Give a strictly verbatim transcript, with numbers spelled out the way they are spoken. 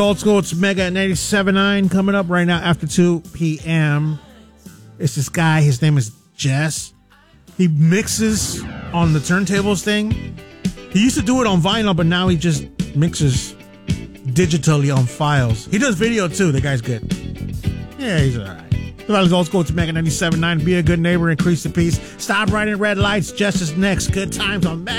Old school, it's Mega at ninety-seven point nine coming up right now after two p.m. It's this guy, his name is Jess. He mixes on the turntables thing. He used to do it on vinyl, but now he just mixes digitally on files. He does video too. The guy's good. Yeah, he's all right. The Valley's Old School, it's Mega ninety-seven point nine. Be a good neighbor, increase the peace. Stop running red lights. Jess is next. Good times on Mega.